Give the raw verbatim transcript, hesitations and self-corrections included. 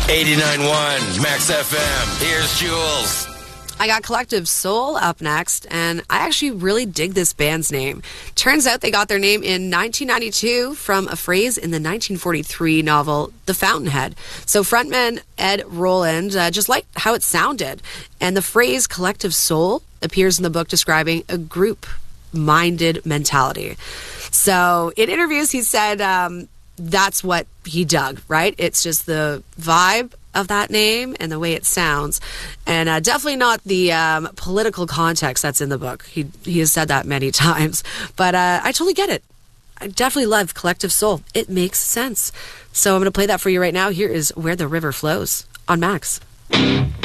eighty-nine point one Max F M. Here's Jules. I got Collective Soul up next, and I actually really dig this band's name. Turns out they got their name in nineteen ninety-two from a phrase in the nineteen forty-three novel The Fountainhead. So frontman Ed Roland uh, just liked how it sounded, and the phrase Collective Soul appears in the book describing a group-minded mentality. So in interviews, he said um, that's what he dug, right? It's just the vibe of that name and the way it sounds, and uh, definitely not the um, political context that's in the book. He he has said that many times, but uh, I totally get it. I definitely love Collective Soul. It makes sense. So I'm going to play that for you right now. Here is Where the River Flows on Max.